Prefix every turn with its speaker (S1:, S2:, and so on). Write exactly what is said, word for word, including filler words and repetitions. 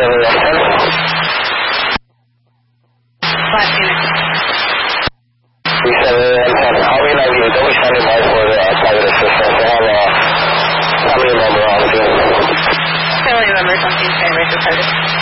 S1: seven one seven.
S2: Last unit.
S1: three seven one seven. Highway ninety-eight, don't be standing by for the uh, private assistance. They have a family member on the field.
S2: Family members on scene, very reported.